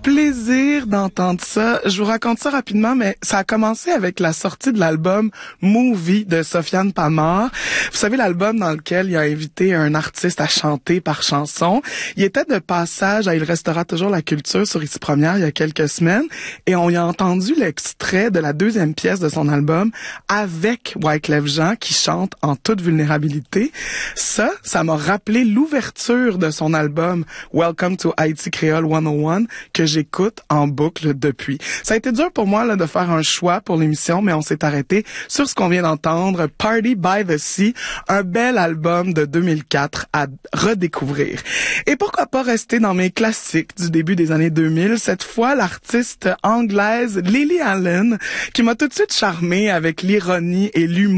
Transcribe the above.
plaisir d'entendre ça. Je vous raconte ça rapidement, mais ça a commencé avec la sortie de l'album Movie de Sofiane Pamart. Vous savez, l'album dans lequel il a invité un artiste à chanter par chanson. Il était de passage à Il restera toujours la culture sur Ici Première il y a quelques semaines et on y a entendu l'extrait de la deuxième pièce de son album avec Wyclef Jean qui chante en toute vulnérabilité. Ça m'a rappelé l'ouverture de son album Welcome to Haïti Creole 101 que j'écoute en boucle depuis. Ça a été dur pour moi là, de faire un choix pour l'émission, mais on s'est arrêté sur ce qu'on vient d'entendre, Party by the Sea, un bel album de 2004 à redécouvrir. Et pourquoi pas rester dans mes classiques du début des années 2000, cette fois l'artiste anglaise Lily Allen, qui m'a tout de suite charmée avec l'ironie et l'humour